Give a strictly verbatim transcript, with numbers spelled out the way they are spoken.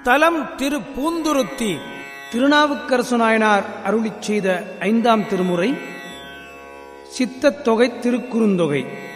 தலம் திரு பூந்துருத்தி. திருநாவுக்கரசு நாயனார் அருளிச் செய்த ஐந்தாம் திருமுறை சித்தத் தொகை திருக்குறுந்தொகை.